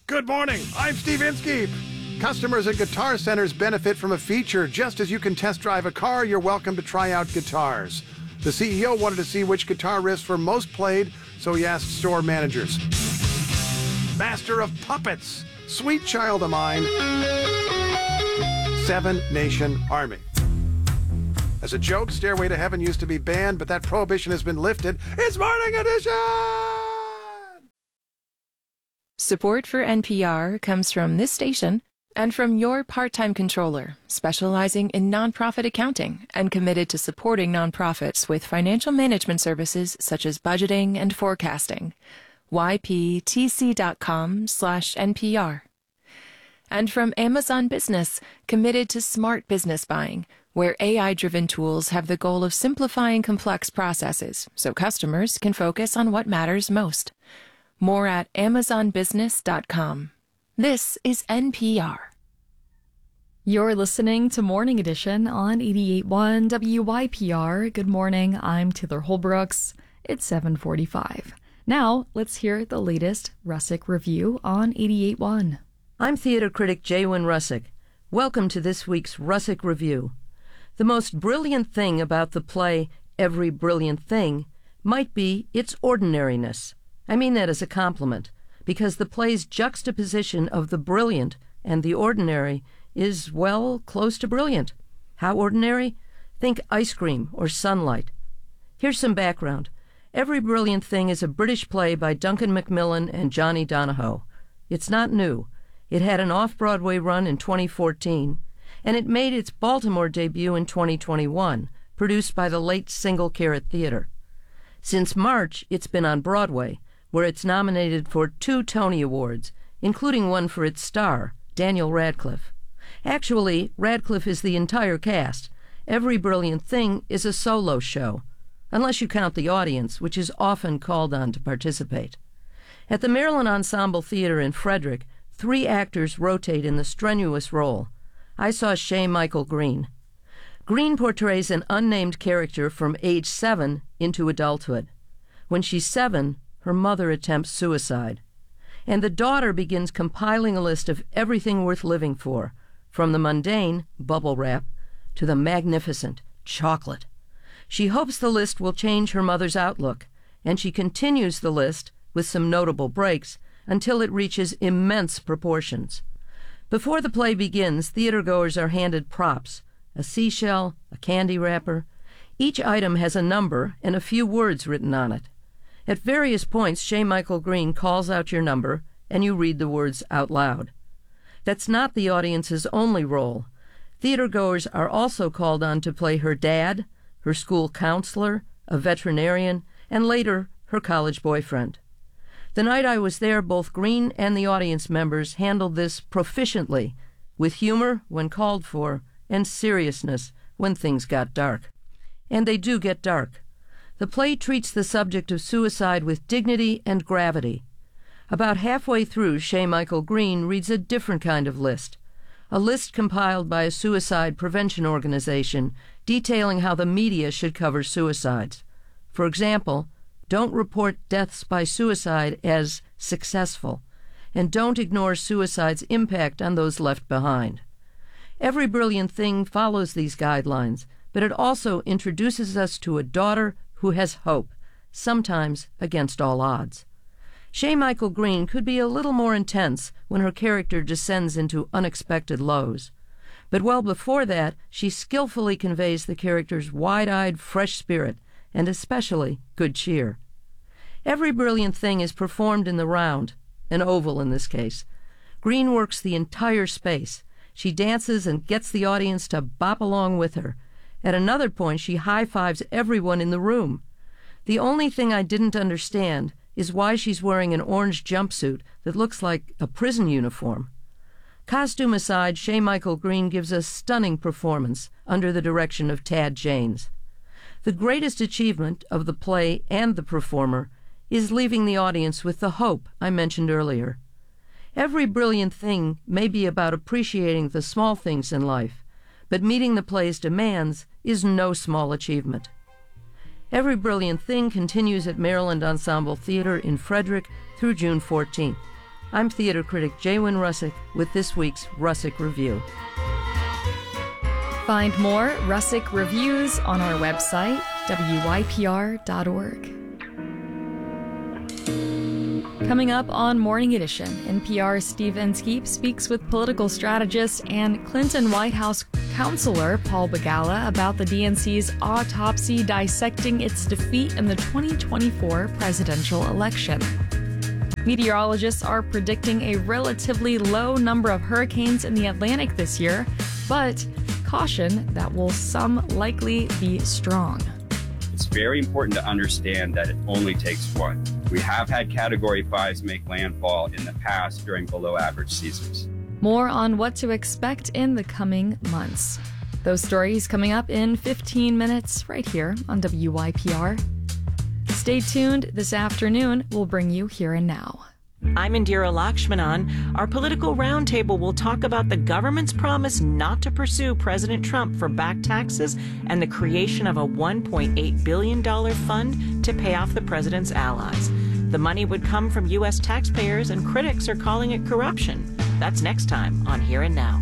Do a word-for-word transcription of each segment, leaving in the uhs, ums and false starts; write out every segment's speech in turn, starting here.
Good morning. I'm Steve Inskeep. Customers at Guitar Centers benefit from a feature. Just as you can test drive a car, you're welcome to try out guitars. The C E O wanted to see which guitar riffs were most played, so he asked store managers. Master of Puppets, Sweet Child of Mine, Seven Nation Army. As a joke, Stairway to Heaven used to be banned, but that prohibition has been lifted. It's Morning Edition! Support for N P R comes from this station and from your part-time controller, specializing in nonprofit accounting and committed to supporting nonprofits with financial management services such as budgeting and forecasting. Y P T C dot com slash N P R. And from Amazon Business, committed to smart business buying, where A I-driven tools have the goal of simplifying complex processes so customers can focus on what matters most. More at Amazon Business dot com. This is N P R. You're listening to Morning Edition on eighty-eight point one W Y P R. Good morning, I'm Taylor Holbrooks. It's seven forty-five. Now, let's hear the latest Russick Review on eighty-eight point one. I'm theater critic Jaywin Russick. Welcome to this week's Russick Review. The most brilliant thing about the play Every Brilliant Thing might be its ordinariness. I mean that as a compliment, because the play's juxtaposition of the brilliant and the ordinary is, well, close to brilliant. How ordinary? Think ice cream or sunlight. Here's some background. Every Brilliant Thing is a British play by Duncan Macmillan and Johnny Donahoe. It's not new. It had an off-Broadway run in twenty fourteen, and it made its Baltimore debut in twenty twenty-one, produced by the late Single Carrot Theater. Since March, it's been on Broadway, where it's nominated for two Tony Awards, including one for its star, Daniel Radcliffe. Actually, Radcliffe is the entire cast. Every Brilliant Thing is a solo show, unless you count the audience, which is often called on to participate. At the Maryland Ensemble Theater in Frederick, three actors rotate in the strenuous role. I saw Shay Michael Green. Green portrays an unnamed character from age seven into adulthood. When she's seven, her mother attempts suicide, and the daughter begins compiling a list of everything worth living for, from the mundane, bubble wrap, to the magnificent, chocolate. She hopes the list will change her mother's outlook, and she continues the list, with some notable breaks, until it reaches immense proportions. Before the play begins, theatergoers are handed props, a seashell, a candy wrapper. Each item has a number and a few words written on it. At various points, Shay Michael Green calls out your number, and you read the words out loud. That's not the audience's only role. Theatergoers are also called on to play her dad, her school counselor, a veterinarian, and later, her college boyfriend. The night I was there, both Green and the audience members handled this proficiently, with humor when called for, and seriousness when things got dark. And they do get dark. The play treats the subject of suicide with dignity and gravity. About halfway through, Shay Michael Green reads a different kind of list, a list compiled by a suicide prevention organization detailing how the media should cover suicides. For example, don't report deaths by suicide as successful, and don't ignore suicide's impact on those left behind. Every Brilliant Thing follows these guidelines, but it also introduces us to a daughter who has hope, sometimes against all odds. Shay Michael Green could be a little more intense when her character descends into unexpected lows. But well before that, she skillfully conveys the character's wide-eyed, fresh spirit, and especially good cheer. Every Brilliant Thing is performed in the round, an oval in this case. Green works the entire space. She dances and gets the audience to bop along with her. At another point, she high-fives everyone in the room. The only thing I didn't understand is why she's wearing an orange jumpsuit that looks like a prison uniform. Costume aside, Shay Michael Green gives a stunning performance under the direction of Tad Janes. The greatest achievement of the play and the performer is leaving the audience with the hope I mentioned earlier. Every Brilliant Thing may be about appreciating the small things in life, but meeting the play's demands is no small achievement. Every Brilliant Thing continues at Maryland Ensemble Theater in Frederick through June fourteenth. I'm theater critic Jaywin Russick with this week's Russick Review. Find more Russick reviews on our website, W Y P R dot org. Coming up on Morning Edition, N P R's Steve Inskeep speaks with political strategist and Clinton White House counselor Paul Begala about the D N C's autopsy dissecting its defeat in the twenty twenty-four presidential election. Meteorologists are predicting a relatively low number of hurricanes in the Atlantic this year, but caution that will some likely be strong. It's very important to understand that it only takes one. We have had Category fives make landfall in the past during below-average seasons. More on what to expect in the coming months. Those stories coming up in fifteen minutes right here on W Y P R. Stay tuned. This afternoon, we'll bring you Here and Now. I'm Indira Lakshmanan. Our political roundtable will talk about the government's promise not to pursue President Trump for back taxes and the creation of a one point eight billion dollars fund to pay off the president's allies. The money would come from U S taxpayers, and critics are calling it corruption. That's next time on Here and Now.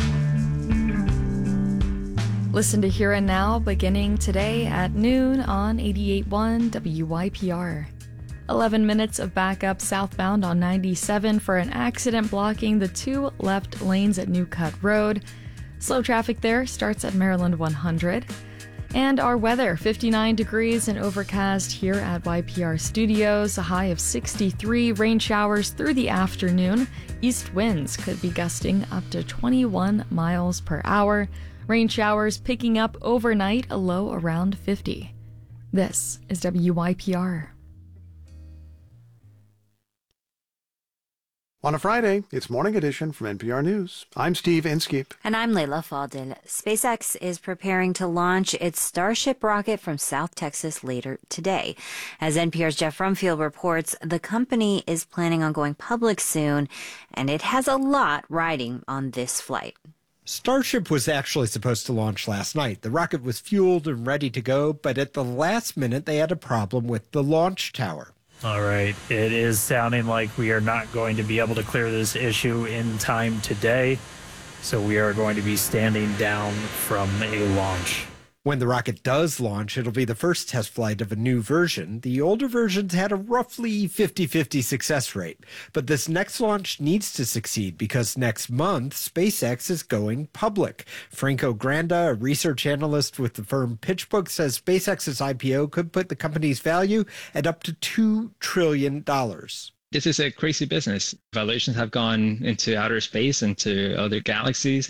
Listen to Here and Now beginning today at noon on eighty-eight point one W Y P R. eleven minutes of backup southbound on ninety-seven for an accident blocking the two left lanes at New Cut Road. Slow traffic there starts at Maryland one hundred. And our weather, fifty-nine degrees and overcast here at Y P R Studios, a high of sixty-three, rain showers through the afternoon. East winds could be gusting up to twenty-one miles per hour. Rain showers picking up overnight, a low around fifty. This is W Y P R. On a Friday, it's Morning Edition from N P R News. I'm Steve Inskeep. And I'm Leila Fadel. SpaceX is preparing to launch its Starship rocket from South Texas later today. As N P R's Jeff Brumfield reports, the company is planning on going public soon, and it has a lot riding on this flight. Starship was actually supposed to launch last night. The rocket was fueled and ready to go, but at the last minute they had a problem with the launch tower. All right, it is sounding like we are not going to be able to clear this issue in time today, so we are going to be standing down from a launch. When the rocket does launch, it'll be the first test flight of a new version. The older versions had a roughly fifty-fifty success rate. But this next launch needs to succeed because next month, SpaceX is going public. Franco Granda, a research analyst with the firm PitchBook, says SpaceX's I P O could put the company's value at up to two trillion dollars. This is a crazy business. Valuations have gone into outer space, into other galaxies.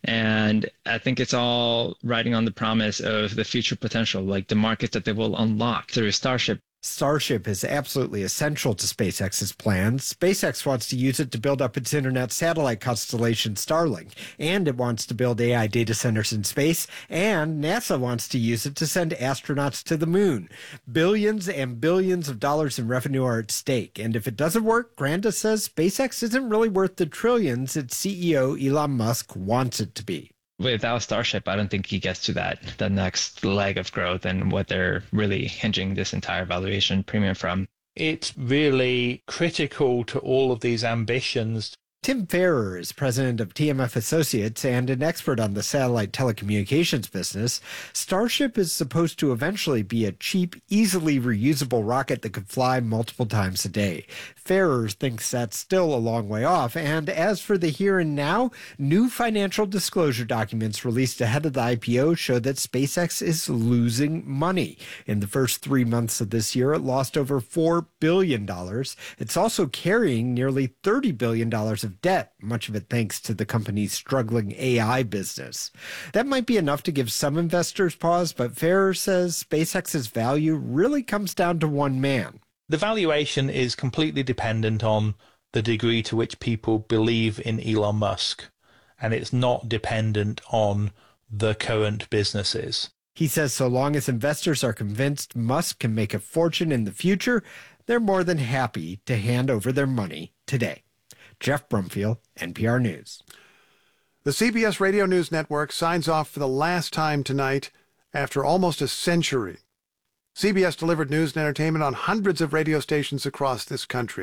And I think it's all riding on the promise of the future potential, like the market that they will unlock through Starship. Starship is absolutely essential to SpaceX's plans. SpaceX wants to use it to build up its internet satellite constellation Starlink, and it wants to build A I data centers in space, and NASA wants to use it to send astronauts to the moon. Billions and billions of dollars in revenue are at stake, and if it doesn't work, Granda says SpaceX isn't really worth the trillions its C E O Elon Musk wants it to be. Without Starship, I don't think he gets to that, the next leg of growth and what they're really hinging this entire valuation premium from. It's really critical to all of these ambitions. Tim Ferrer is president of T M F Associates and an expert on the satellite telecommunications business. Starship is supposed to eventually be a cheap, easily reusable rocket that could fly multiple times a day. Ferrer thinks that's still a long way off. And as for the here and now, new financial disclosure documents released ahead of the I P O show that SpaceX is losing money. In the first three months of this year, it lost over four billion dollars. It's also carrying nearly thirty billion dollars of debt, much of it thanks to the company's struggling A I business. That might be enough to give some investors pause, but Ferrer says SpaceX's value really comes down to one man. The valuation is completely dependent on the degree to which people believe in Elon Musk, and it's not dependent on the current businesses. He says so long as investors are convinced Musk can make a fortune in the future, they're more than happy to hand over their money today. Jeff Brumfield, N P R News. The C B S Radio News Network signs off for the last time tonight after almost a century. C B S delivered news and entertainment on hundreds of radio stations across this country.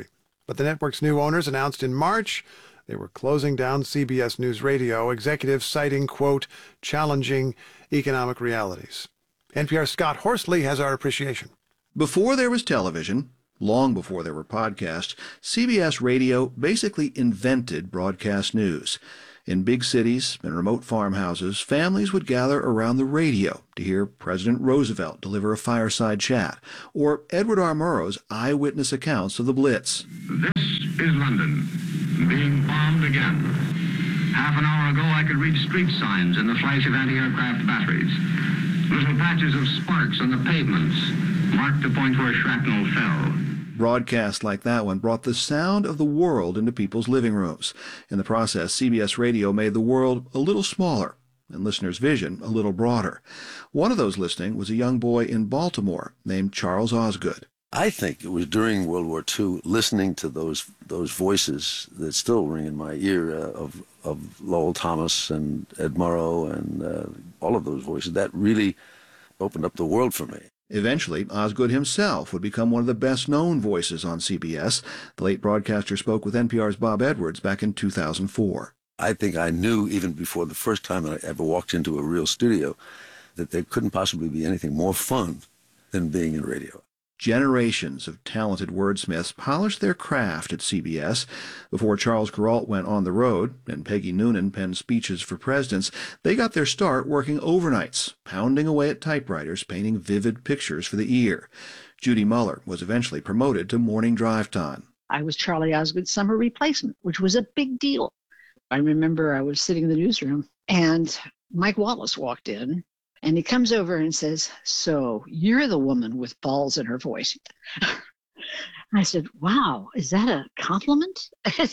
But the network's new owners announced in March they were closing down C B S News Radio, executives citing, quote, challenging economic realities. N P R's Scott Horsley has our appreciation. Before there was television, long before there were podcasts, C B S Radio basically invented broadcast news. In big cities and remote farmhouses, families would gather around the radio to hear President Roosevelt deliver a fireside chat, or Edward R. Murrow's eyewitness accounts of the Blitz. This is London, being bombed again. Half an hour ago, I could read street signs in the flash of anti-aircraft batteries. Little patches of sparks on the pavements marked the point where shrapnel fell. Broadcasts like that one brought the sound of the world into people's living rooms. In the process, C B S Radio made the world a little smaller and listeners' vision a little broader. One of those listening was a young boy in Baltimore named Charles Osgood. I think it was during World War Two, listening to those those voices that still ring in my ear uh, of, of Lowell Thomas and Ed Murrow and uh, all of those voices, that really opened up the world for me. Eventually, Osgood himself would become one of the best-known voices on C B S. The late broadcaster spoke with N P R's Bob Edwards back in two thousand four. I think I knew even before the first time I ever walked into a real studio that there couldn't possibly be anything more fun than being in radio. Generations of talented wordsmiths polished their craft at C B S. Before Charles Kuralt went on the road and Peggy Noonan penned speeches for presidents, they got their start working overnights, pounding away at typewriters, painting vivid pictures for the ear. Judy Muller was eventually promoted to morning drive time. I was Charlie Osgood's summer replacement, which was a big deal. I remember I was sitting in the newsroom, and Mike Wallace walked in. And he comes over and says, "So you're the woman with balls in her voice." I said, "Wow, is that a compliment?"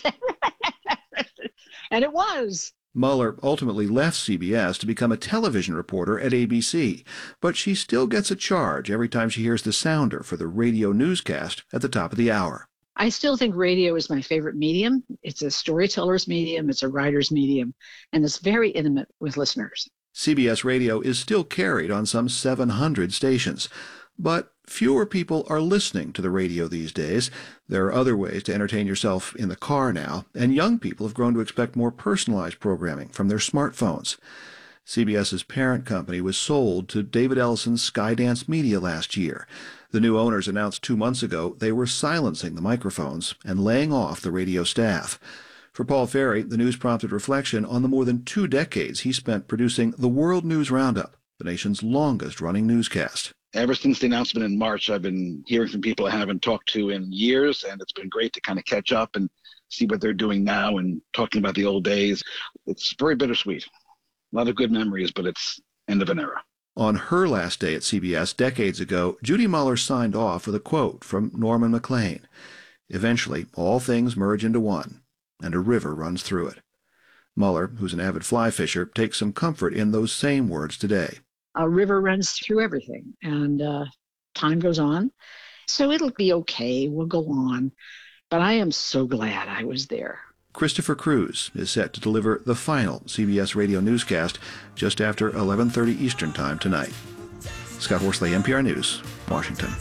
And it was. Muller ultimately left C B S to become a television reporter at A B C, but she still gets a charge every time she hears the sounder for the radio newscast at the top of the hour. I still think radio is my favorite medium. It's a storyteller's medium, it's a writer's medium, and it's very intimate with listeners. C B S Radio is still carried on some seven hundred stations, but fewer people are listening to the radio these days. There are other ways to entertain yourself in the car now, and young people have grown to expect more personalized programming from their smartphones. CBS's parent company was sold to David Ellison's Skydance Media last year. The new owners announced two months ago they were silencing the microphones and laying off the radio staff. For Paul Ferry, the news prompted reflection on the more than two decades he spent producing the World News Roundup, the nation's longest-running newscast. Ever since the announcement in March, I've been hearing from people I haven't talked to in years, and it's been great to kind of catch up and see what they're doing now and talking about the old days. It's very bittersweet. A lot of good memories, but it's end of an era. On her last day at C B S decades ago, Judy Muller signed off with a quote from Norman MacLean. Eventually, all things merge into one, and a river runs through it. Muller, who's an avid fly fisher, takes some comfort in those same words today. A river runs through everything, and uh, time goes on. So it'll be okay. We'll go on. But I am so glad I was there. Christopher Cruz is set to deliver the final C B S radio newscast just after eleven thirty Eastern Time tonight. Scott Horsley, N P R News, Washington.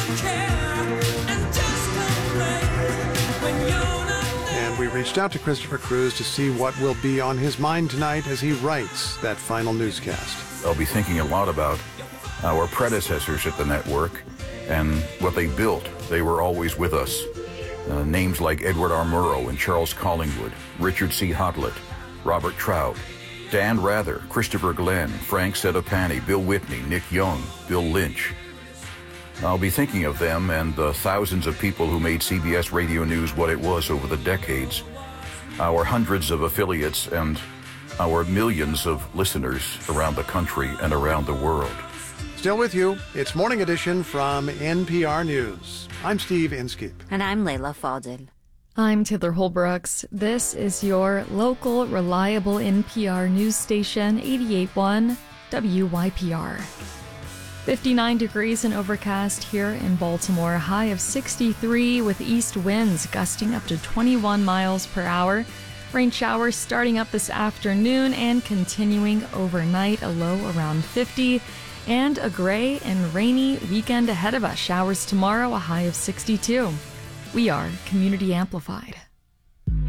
We reached out to Christopher Cruz to see what will be on his mind tonight as he writes that final newscast. I'll be thinking a lot about our predecessors at the network and what they built. They were always with us. Uh, names like Edward R. Murrow and Charles Collingwood, Richard C. Hotlett, Robert Trout, Dan Rather, Christopher Glenn, Frank Sedopani, Bill Whitney, Nick Young, Bill Lynch. I'll be thinking of them and the thousands of people who made C B S Radio News what it was over the decades, our hundreds of affiliates, and our millions of listeners around the country and around the world. Still with you, it's Morning Edition from N P R News. I'm Steve Inskeep. And I'm Layla Faldin. I'm Taylor Holbrooks. This is your local, reliable N P R news station, eighty-eight point one W Y P R. fifty-nine degrees and overcast here in Baltimore, a high of sixty-three with east winds gusting up to twenty-one miles per hour. Rain showers starting up this afternoon and continuing overnight, a low around fifty. And a gray and rainy weekend ahead of us. Showers tomorrow, a high of sixty-two. We are Community Amplified.